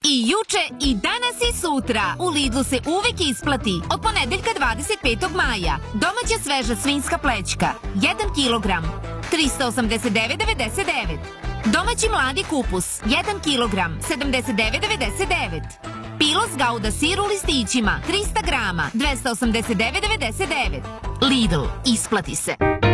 I juče, i danas i sutra. U Lidlu se uvek isplati. Od ponedeljka 25. maja. Domaća sveža svinjska plećka. 1 kilogram. 389,99. Domaći mladi kupus. 1 kilogram. 79,99. Pilos Gouda sir u listićima. 300 grama. 289,99. Lidl. Isplati se.